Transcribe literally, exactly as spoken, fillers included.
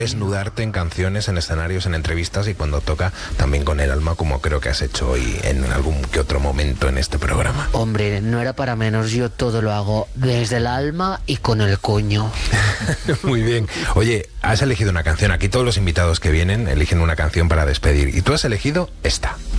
desnudarte en canciones, en escenarios, en entrevistas y cuando toca también con el alma, como creo que has hecho hoy en algún que otro momento en este programa. Hombre, no era para menos, yo todo lo hago desde el alma y con el coño. Muy bien. Oye, has elegido una canción. Aquí todos los invitados que vienen eligen una canción para despedir y tú has elegido esta.